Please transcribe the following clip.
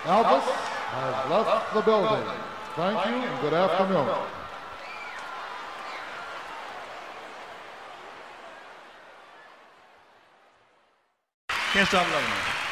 Albus has left the building. Thank you and good afternoon. Can't stop loving you.